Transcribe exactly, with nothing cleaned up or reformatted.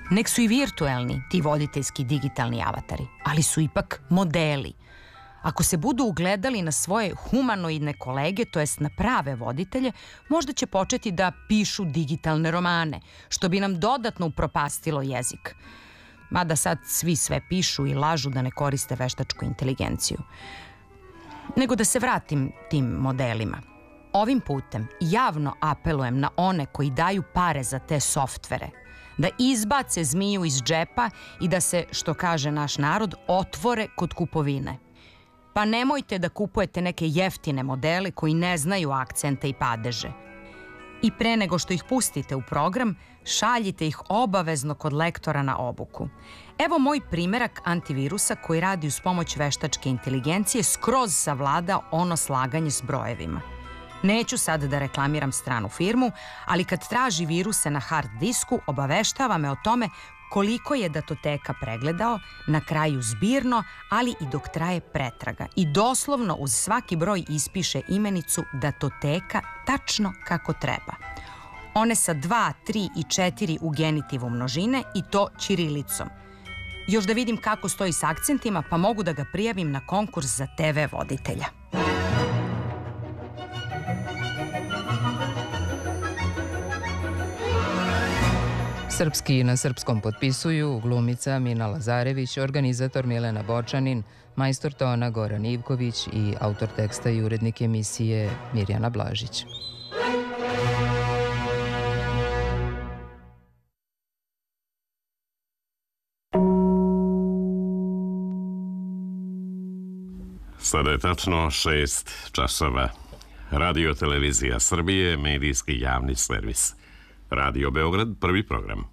Nek su i virtuelni ti voditeljski digitalni avatari, ali su ipak modeli. Ako se budu ugledali na svoje humanoidne kolege, to jest na prave voditelje, možda će početi da pišu digitalne romane, što bi nam dodatno upropastilo jezik. Mada sad svi sve pišu i lažu da ne koriste veštačku inteligenciju. Nego da se vratim tim modelima. Ovim putem javno apelujem na one koji daju pare za te softvere, da izbace zmiju iz džepa i da se, što kaže naš narod, otvore kod kupovine. Pa nemojte da kupujete neke jeftine modele koji ne znaju akcente i padeže. I pre nego što ih pustite u program, šaljite ih obavezno kod lektora na obuku. Evo moj primerak antivirusa koji radi uz pomoć veštačke inteligencije, skroz savlada ono slaganje s brojevima. Neću sad da reklamiram stranu firmu, ali kad traži viruse na hard disku, obaveštava me o tome koliko je datoteka pregledao, na kraju zbirno, ali i dok traje pretraga. I doslovno uz svaki broj ispiše imenicu datoteka tačno kako treba. One sa dva, tri i četiri u genitivu množine i to ćirilicom. Još da vidim kako stoji s akcentima, pa mogu da ga prijavim na konkurs za te ve voditelja. Srpski na srpskom potpisuju glumica Mina Lazarević, organizator Milena Bočanin, majstor tona Goran Ivković i autor teksta i urednik emisije Mirjana Blažić. Sada je tačno šest časova. Radio Televizija Srbije, medijski javni servis. Radio Beograd, prvi program.